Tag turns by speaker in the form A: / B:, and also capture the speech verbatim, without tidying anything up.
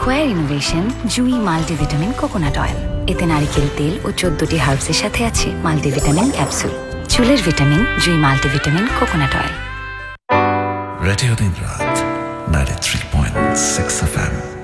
A: Square innovation জুই multivitamin coconut oil. এতে নারিকেল তেল ও চোদ্দটি হার্বসের সাথে আছে মাল্টিভিটামিন ক্যাপসুল। চুলের ভিটামিন জুই মাল্টিভিটামিন কোকোনাট অয়েল।
B: রেডিও দিন রাত ninety three point six F M.